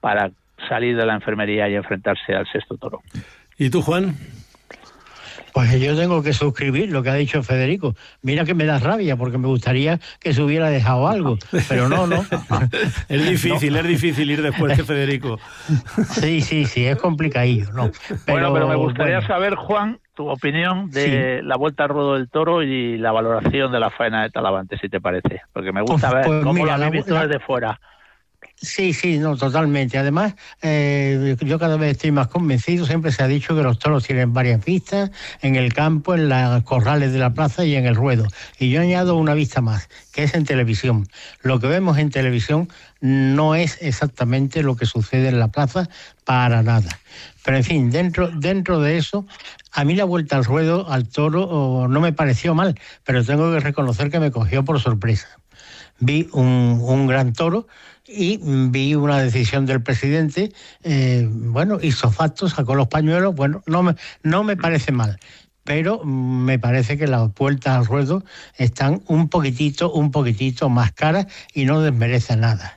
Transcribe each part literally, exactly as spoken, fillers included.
para salir de la enfermería y enfrentarse al sexto toro. ¿Y tú, Juan? Pues yo tengo que suscribir lo que ha dicho Federico. Mira que me da rabia, porque me gustaría que se hubiera dejado algo, pero no, no. Es difícil, no. es difícil ir después de Federico. Sí, sí, sí, es complicadillo, ¿no? Pero, bueno, pero me gustaría bueno. saber, Juan, tu opinión de sí. la Vuelta al Ruedo del Toro y la valoración de la faena de Talavante, si te parece. Porque me gusta pues, ver pues cómo mira, lo habéis visto la... desde fuera. Sí, sí, no, totalmente. Además, eh, yo cada vez estoy más convencido. Siempre se ha dicho que los toros tienen varias vistas, en el campo, en los corrales de la plaza y en el ruedo. Y yo añado una vista más, que es en televisión. Lo que vemos en televisión no es exactamente lo que sucede en la plaza, para nada. Pero en fin, dentro, dentro de eso, a mí la Vuelta al Ruedo, al toro, oh, no me pareció mal, pero tengo que reconocer que me cogió por sorpresa. Vi un, un gran toro y vi una decisión del presidente, eh, bueno, hizo facto, sacó los pañuelos, bueno, no me, no me parece mal, pero me parece que las vueltas al ruedo están un poquitito, un poquitito más caras y no desmerece nada.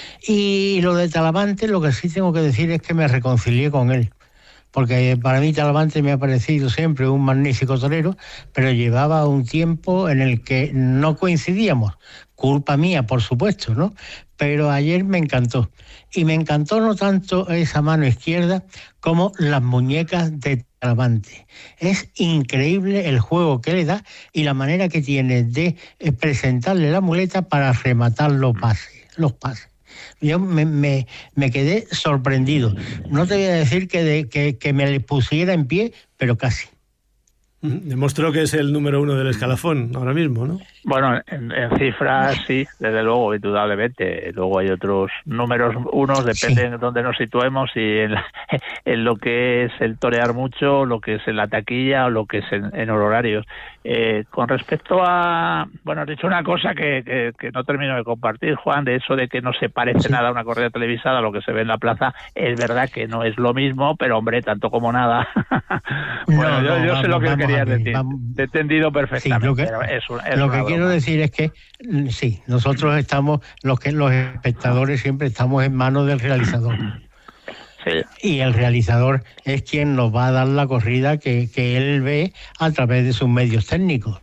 Y lo de Talavante, lo que sí tengo que decir es que me reconcilié con él, porque para mí Talavante me ha parecido siempre un magnífico torero, pero llevaba un tiempo en el que no coincidíamos. Culpa mía, por supuesto, ¿no? Pero ayer me encantó. Y me encantó no tanto esa mano izquierda como las muñecas de Talavante. Es increíble el juego que le da y la manera que tiene de presentarle la muleta para rematar los pases. Los pases. Yo me, me, me quedé sorprendido. No te voy a decir que, de, que, que me le pusiera en pie, pero casi. Demostró que es el número uno del escalafón ahora mismo, ¿no? Bueno, en, en cifras sí, desde luego, indudablemente. Luego hay otros números unos, depende sí. de dónde nos situemos y en, la, en lo que es el torear mucho, lo que es en la taquilla o lo que es en, en horarios. Eh, con respecto a... Bueno, has dicho una cosa que, que, que no termino de compartir, Juan, de eso de que no se parece sí. nada a una corrida televisada a lo que se ve en la plaza. Es verdad que no es lo mismo, pero hombre, tanto como nada. Bueno, no, yo, yo no, sé vamos, lo que quería decir. Vamos. Te he entendido perfectamente. Sí, lo que, pero es un, es lo que quiero decir es que sí, nosotros estamos, los que los espectadores siempre estamos en manos del realizador. Sí. Y el realizador es quien nos va a dar la corrida que, que él ve a través de sus medios técnicos.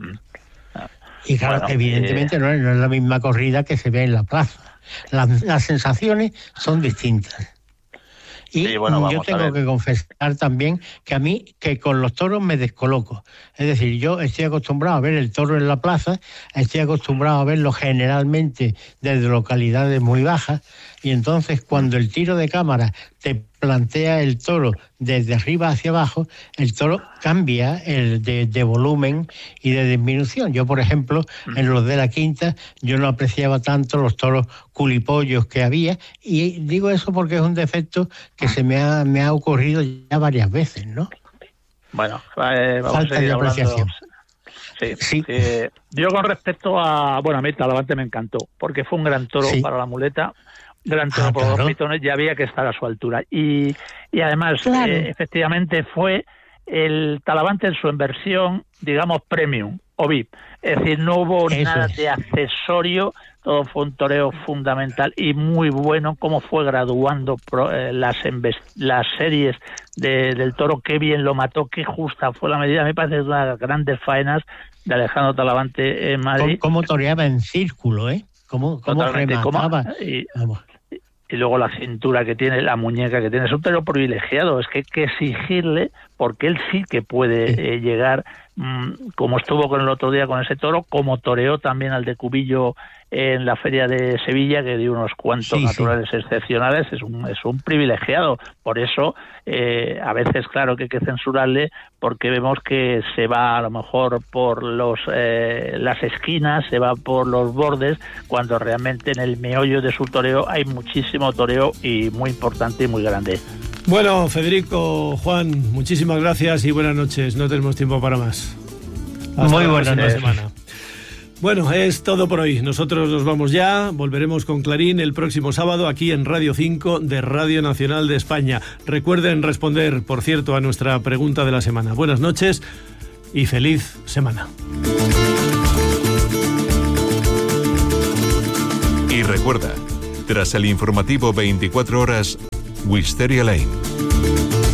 Y claro, bueno, evidentemente eh... no, es, no es la misma corrida que se ve en la plaza. Las, las sensaciones son distintas. Y sí, bueno, yo tengo que confesar también que a mí, que con los toros me descoloco. Es decir, yo estoy acostumbrado a ver el toro en la plaza, estoy acostumbrado a verlo generalmente desde localidades muy bajas, y entonces cuando el tiro de cámara te plantea el toro desde arriba hacia abajo, el toro cambia el de, de volumen y de disminución. Yo, por ejemplo, en los de la quinta, yo no apreciaba tanto los toros culipollos que había, y digo eso porque es un defecto que se me ha, me ha ocurrido ya varias veces, ¿no? Bueno, eh, vamos Falta a seguir de hablando. apreciación. Sí, sí. Eh, yo con respecto a... Bueno, a mí Talavante me encantó, porque fue un gran toro sí. para la muleta, gran toro ah, por claro. los pitones, ya había que estar a su altura. Y, y además, claro. eh, efectivamente, fue el Talavante en su versión, digamos, premium o V I P. Es decir, no hubo Eso nada es. de accesorio, todo fue un toreo fundamental y muy bueno, como fue graduando pro, eh, las, las series de, del toro, qué bien lo mató, qué justa fue la medida. Me parece una de las grandes faenas de Alejandro Talavante en Madrid. ¿Cómo, cómo toreaba en círculo, eh? ¿Cómo, cómo remataba? ¿Cómo? Y, y luego la cintura que tiene, la muñeca que tiene, es un toro privilegiado, es que hay que exigirle, porque él sí que puede sí. Eh, llegar, mmm, como estuvo con el otro día con ese toro, como toreó también al de Cubillo en la feria de Sevilla, que dio unos cuantos sí, naturales sí. excepcionales. Es un, es un privilegiado. Por eso, eh, a veces, claro que hay que censurarle, porque vemos que se va a lo mejor por los eh, las esquinas, se va por los bordes, cuando realmente en el meollo de su toreo hay muchísimo toreo y muy importante y muy grande. Bueno, Federico, Juan, muchísimas gracias y buenas noches. No tenemos tiempo para más. Hasta muy buenas noches. Semana. Bueno, es todo por hoy. Nosotros nos vamos ya. Volveremos con Clarín el próximo sábado aquí en Radio cinco de Radio Nacional de España. Recuerden responder, por cierto, a nuestra pregunta de la semana. Buenas noches y feliz semana. Y recuerda, tras el informativo veinticuatro horas, Wisteria Lane.